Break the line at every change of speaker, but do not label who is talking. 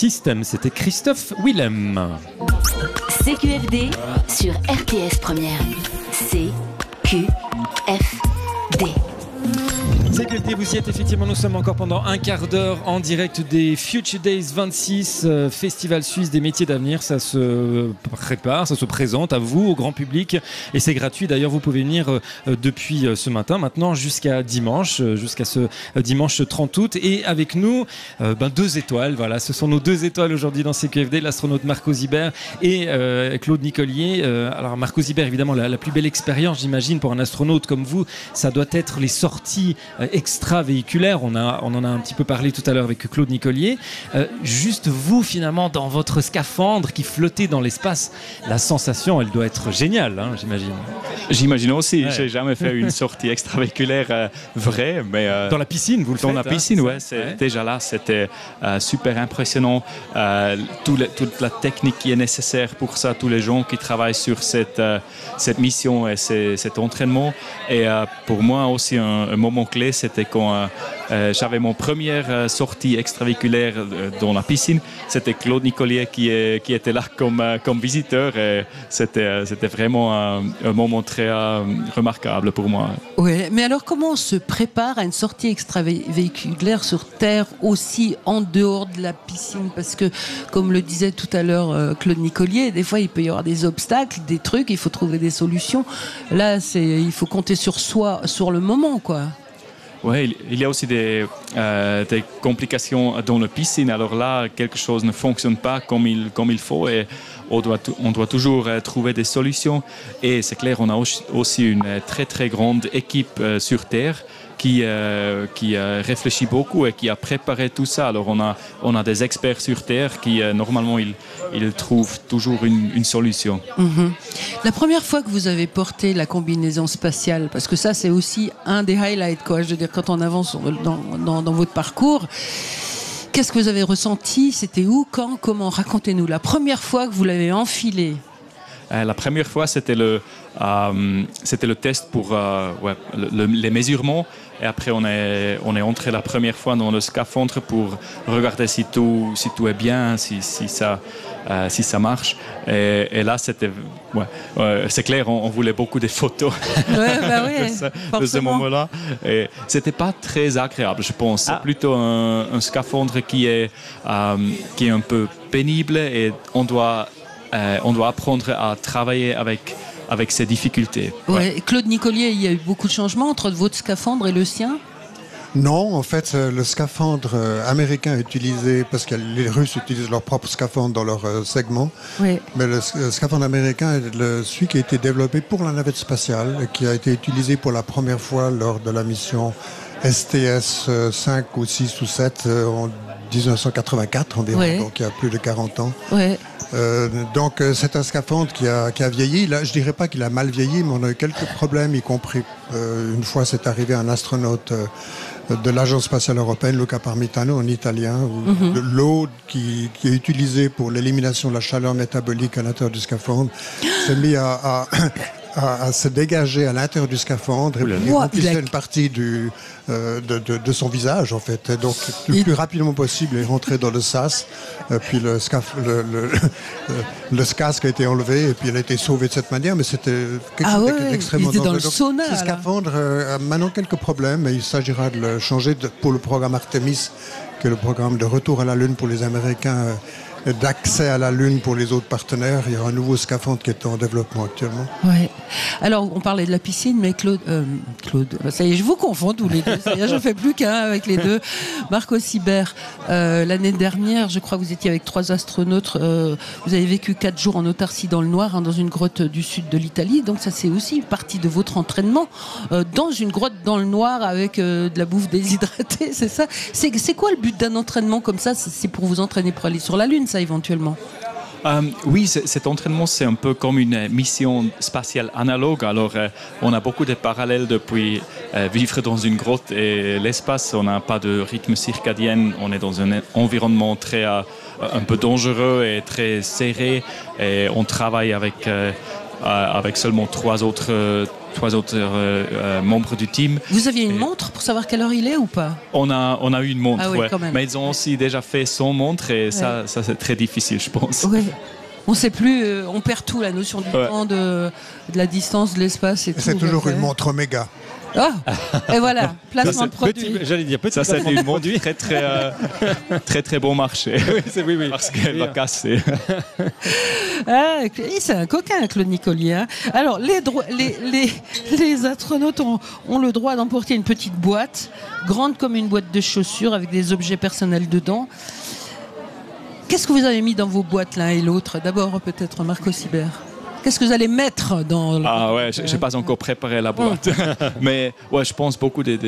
System. C'était Christophe Willem.
CQFD sur RTS Première. CQFD.
CQFD, vous y êtes effectivement, nous sommes encore pendant un quart d'heure en direct des Future Days 26, Festival suisse des métiers d'avenir. Ça se prépare, ça se présente à vous, au grand public, et c'est gratuit. D'ailleurs, vous pouvez venir depuis ce matin, maintenant jusqu'à dimanche, jusqu'à ce dimanche 30 août. Et avec nous, 2 étoiles, voilà, ce sont nos 2 étoiles aujourd'hui dans CQFD, l'astronaute Marco Zibert et Claude Nicolier. Alors Marco Zibert, évidemment, la plus belle expérience, j'imagine, pour un astronaute comme vous, ça doit être les sorties extravéhiculaires. On en a un petit peu parlé tout à l'heure avec Claude Nicolier. Juste vous, finalement, dans votre scaphandre qui flottait dans l'espace, la sensation, elle doit être géniale, hein, j'imagine.
J'imagine aussi.
Ouais.
J'ai jamais fait une sortie extravéhiculaire vraie, mais
dans la piscine, vous le faites.
Dans la piscine,
hein,
ouais. Déjà là, c'était super impressionnant. Toute la technique qui est nécessaire pour ça, tous les gens qui travaillent sur cette mission et cet entraînement. Et pour moi aussi, un moment clé, c'était quand j'avais mon première sortie extravéhiculaire dans la piscine. C'était Claude Nicolier qui était là comme visiteur. Et c'était vraiment un moment très remarquable pour moi.
Oui, mais alors comment on se prépare à une sortie extravéhiculaire sur Terre, aussi en dehors de la piscine? Parce que, comme le disait tout à l'heure Claude Nicolier, des fois il peut y avoir des obstacles, des trucs, il faut trouver des solutions. Là, il faut compter sur soi, sur le moment, quoi.
Oui, il y a aussi des complications dans la piscine. Alors là, quelque chose ne fonctionne pas comme il faut et on doit toujours trouver des solutions. Et c'est clair, on a aussi une très très grande équipe sur Terre qui réfléchit beaucoup et qui a préparé tout ça. Alors on a des experts sur Terre qui normalement ils trouvent toujours une solution.
Mm-hmm. La première fois que vous avez porté la combinaison spatiale, parce que ça c'est aussi un des highlights, quoi. Je veux dire, quand on avance dans votre parcours, qu'est-ce que vous avez ressenti? C'était où, quand, comment? Racontez-nous la première fois que vous l'avez enfilé.
La première fois, c'était le test pour les mesurements. Et après, on est entré la première fois dans le scaphandre pour regarder si tout est bien, si ça marche. Et là, c'était... c'est clair, on voulait beaucoup de photos de ce moment-là. Et c'était pas très agréable, je pense. C'est plutôt un scaphandre qui est un peu pénible et on doit apprendre à travailler avec ces difficultés.
Ouais. Claude Nicolier, il y a eu beaucoup de changements entre votre scaphandre et le sien?
Non, en fait, le scaphandre américain est utilisé, parce que les Russes utilisent leur propre scaphandre dans leur segment,
oui.
Mais le scaphandre américain est celui qui a été développé pour la navette spatiale et qui a été utilisé pour la première fois lors de la mission STS 5 ou 6 ou 7 en 1984 environ,
oui.
Donc il y a plus de 40 ans.
Oui.
Donc c'est un scaphandre qui a vieilli. Là, je dirais pas qu'il a mal vieilli, mais on a eu quelques problèmes, y compris une fois c'est arrivé un astronaute de l'Agence spatiale européenne, Luca Parmitano, en italien, où l'eau qui est utilisée pour l'élimination de la chaleur métabolique à l'intérieur du scaphandre s'est mis à se dégager à l'intérieur du scaphandre et puis remplissait une partie de son visage en fait. Et donc le plus rapidement possible il est rentré dans le sas, puis le casque a été enlevé et puis il a été sauvé de cette manière, mais c'était quelque chose d'extrêmement dangereux.
Dans le sauna.
Ce scaphandre a maintenant quelques problèmes et il s'agira de le changer pour le programme Artemis, qui est le programme de retour à la Lune pour les Américains, d'accès à la Lune pour les autres partenaires. Il y a un nouveau scaphandre qui est en développement actuellement.
Ouais. Alors, on parlait de la piscine, mais Claude, ça y est, je vous confonds tous les deux. Ça y est, je ne fais plus qu'un avec les deux. Marco Zibert, l'année dernière, je crois que vous étiez avec 3 astronautes. Vous avez vécu 4 jours en autarcie dans le noir, dans une grotte du sud de l'Italie. Donc, ça, c'est aussi une partie de votre entraînement dans une grotte dans le noir avec de la bouffe déshydratée, c'est ça? C'est quoi le but d'un entraînement comme ça? C'est pour vous entraîner pour aller sur la Lune, ça, éventuellement?
Oui, cet entraînement, c'est un peu comme une mission spatiale analogue. Alors, on a beaucoup de parallèles depuis vivre dans une grotte et l'espace. On n'a pas de rythme circadien. On est dans un environnement un peu dangereux et très serré. Et on travaille avec avec seulement trois autres membres du team.
Vous aviez une montre pour savoir quelle heure il est ou pas?
On a eu une montre,
Ah oui, quand même.
mais ils ont aussi déjà fait sans montre et ça c'est très difficile, je pense.
Ouais. On ne sait plus, on perd tout, la notion du temps, de la distance, de l'espace et tout.
C'est toujours
ouais.
une montre Omega.
Ah, et voilà, placement de produit.
J'allais dire petit.
Ça, c'était une montre très bon marché.
Oui.
Parce qu'elle va casser.
Ah, c'est un coquin, Claude Nicollier. Hein. Alors, les astronautes ont le droit d'emporter une petite boîte, grande comme une boîte de chaussures, avec des objets personnels dedans. Qu'est-ce que vous avez mis dans vos boîtes l'un et l'autre? D'abord, peut-être Marco Sibert. Qu'est-ce que vous allez mettre dans...
Ah ouais, je n'ai pas encore préparé la boîte. Mais ouais, je pense beaucoup des